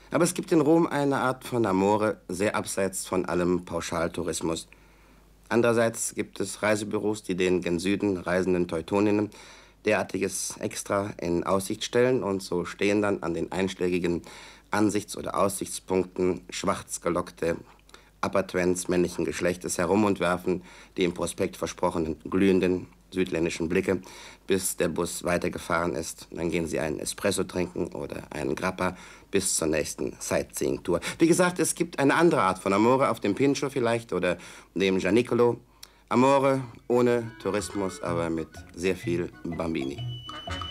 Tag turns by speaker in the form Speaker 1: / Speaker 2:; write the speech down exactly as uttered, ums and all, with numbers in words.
Speaker 1: Aber es gibt in Rom eine Art von Amore, sehr abseits von allem Pauschaltourismus. Andererseits gibt es Reisebüros, die den gen Süden reisenden Teutoninnen derartiges Extra in Aussicht stellen, und so stehen dann an den einschlägigen Ansichts- oder Aussichtspunkten schwarz gelockte Appertwents männlichen Geschlechtes herum und werfen die im Prospekt versprochenen glühenden südländischen Blicke, bis der Bus weitergefahren ist. Dann gehen sie einen Espresso trinken oder einen Grappa bis zur nächsten Sightseeing-Tour. Wie gesagt, es gibt eine andere Art von Amore, auf dem Pincio vielleicht oder dem Gianicolo. Amore ohne Tourismus, aber mit sehr viel Bambini.